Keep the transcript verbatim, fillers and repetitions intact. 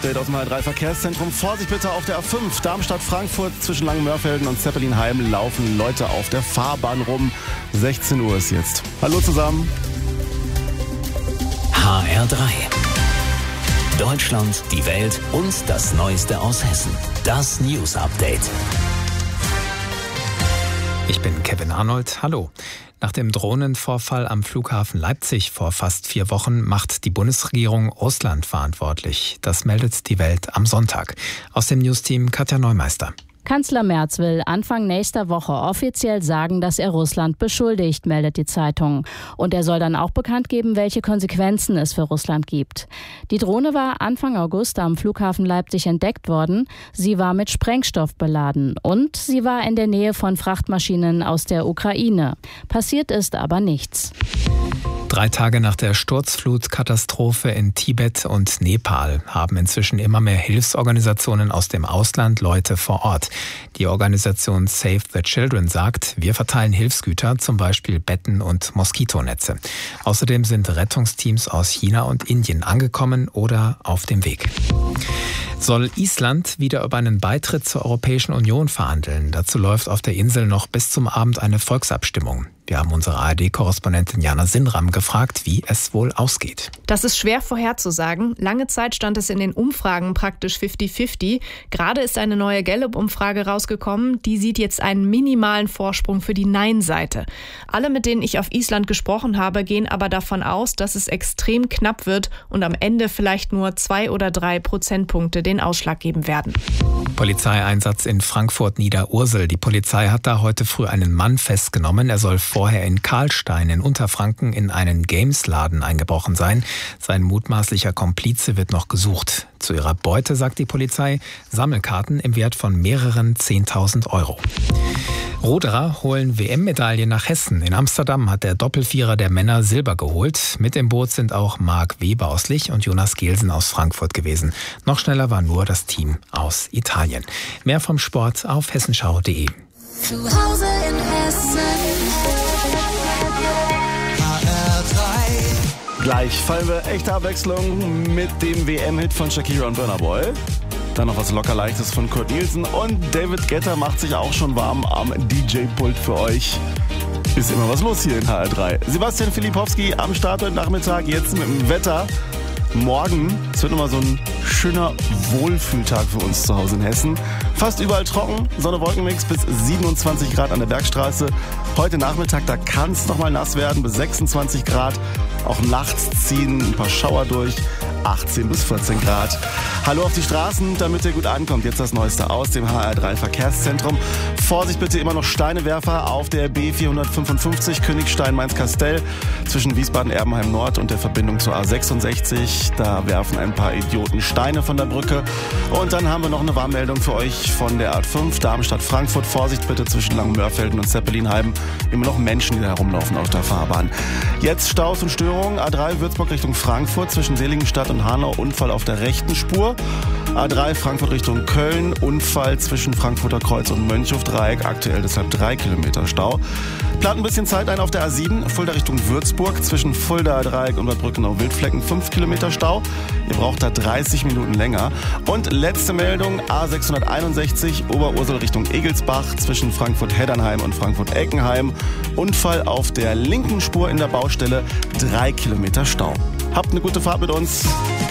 Update aus dem H drei Verkehrszentrum. Vorsicht bitte auf der A fünf, Darmstadt-Frankfurt zwischen Langenmörfelden und Zeppelinheim laufen Leute auf der Fahrbahn rum. sechzehn Uhr ist jetzt. Hallo zusammen. H R drei. Deutschland, die Welt und das Neueste aus Hessen. Das News Update. Ich bin Kevin Arnold. Hallo. Nach dem Drohnenvorfall am Flughafen Leipzig vor fast vier Wochen macht die Bundesregierung Russland verantwortlich. Das meldet die Welt am Sonntag. Aus dem Newsteam Katja Neumeister. Kanzler Merz will Anfang nächster Woche offiziell sagen, dass er Russland beschuldigt, meldet die Zeitung. Und er soll dann auch bekannt geben, welche Konsequenzen es für Russland gibt. Die Drohne war Anfang August am Flughafen Leipzig entdeckt worden. Sie war mit Sprengstoff beladen und sie war in der Nähe von Frachtmaschinen aus der Ukraine. Passiert ist aber nichts. Drei Tage nach der Sturzflutkatastrophe in Tibet und Nepal haben inzwischen immer mehr Hilfsorganisationen aus dem Ausland Leute vor Ort. Die Organisation Save the Children sagt, wir verteilen Hilfsgüter, zum Beispiel Betten und Moskitonetze. Außerdem sind Rettungsteams aus China und Indien angekommen oder auf dem Weg. Soll Island wieder über einen Beitritt zur Europäischen Union verhandeln? Dazu läuft auf der Insel noch bis zum Abend eine Volksabstimmung. Wir haben unsere A R D-Korrespondentin Jana Sinram gefragt, wie es wohl ausgeht. Das ist schwer vorherzusagen. Lange Zeit stand es in den Umfragen praktisch fünfzig fünfzig. Gerade ist eine neue Gallup-Umfrage rausgekommen. Die sieht jetzt einen minimalen Vorsprung für die Nein-Seite. Alle, mit denen ich auf Island gesprochen habe, gehen aber davon aus, dass es extrem knapp wird und am Ende vielleicht nur zwei oder drei Prozentpunkte den Ausschlag geben werden. Polizeieinsatz in Frankfurt-Niederursel. Die Polizei hat da heute früh einen Mann festgenommen. Er soll vorher in Karlstein in Unterfranken in einen Gamesladen eingebrochen sein. Sein mutmaßlicher Komplize wird noch gesucht. Zu ihrer Beute sagt die Polizei Sammelkarten im Wert von mehreren zehntausend Euro. Ruderer holen W M-Medaille nach Hessen. In Amsterdam hat der Doppelvierer der Männer Silber geholt. Mit im Boot sind auch Marc Weber aus Lich und Jonas Gelsen aus Frankfurt gewesen. Noch schneller war nur das Team aus Italien. Mehr vom Sport auf hessenschau punkt de. Zu Hause in Hessen. H R drei. Gleich fallen wir echte Abwechslung mit dem W M-Hit von Shakira und Burna Boy. Dann noch was locker Leichtes von Kurt Nielsen und David Guetta macht sich auch schon warm am D J-Pult für euch. Ist immer was los hier in H R drei. Sebastian Filipowski am Start heute Nachmittag, jetzt mit dem Wetter. Morgen, es wird nochmal so ein schöner Wohlfühltag für uns zu Hause in Hessen. Fast überall trocken, Sonne-Wolkenmix bis siebenundzwanzig Grad an der Bergstraße. Heute Nachmittag, da kann es nochmal nass werden, bis sechsundzwanzig Grad. Auch nachts ziehen ein paar Schauer durch, achtzehn bis vierzehn Grad. Hallo auf die Straßen, damit ihr gut ankommt. Jetzt das Neueste aus dem H R drei Verkehrszentrum. Vorsicht bitte, immer noch Steinewerfer auf der B vierhundertfünfundfünfzig Königstein-Mainz-Kastell zwischen Wiesbaden-Erbenheim Nord und der Verbindung zur A sechsundsechzig. Da werfen ein paar Idioten Steine von der Brücke. Und dann haben wir noch eine Warnmeldung für euch von der A fünf Darmstadt-Frankfurt. Vorsicht bitte zwischen Langenmörfelden und Zeppelinheim. Immer noch Menschen, die da herumlaufen auf der Fahrbahn. Jetzt Staus und Störungen. A drei Würzburg Richtung Frankfurt zwischen Seligenstadt und Hanau. Unfall auf der rechten Spur. A drei Frankfurt Richtung Köln. Unfall zwischen Frankfurter Kreuz und Mönchhofdreieck. Aktuell deshalb drei Kilometer Stau. Plant ein bisschen Zeit ein auf der A sieben. Fulda Richtung Würzburg. Zwischen Fulda Dreieck und Bad Brückenau-Wildflecken fünf Kilometer Stau. Ihr braucht da dreißig Minuten länger. Und letzte Meldung. A sechshunderteinundsechzig Oberursel Richtung Egelsbach. Zwischen Frankfurt-Heddernheim und Frankfurt-Eckenheim. Unfall auf der linken Spur in der Baustelle. Drei Kilometer Stau. Habt eine gute Fahrt mit uns.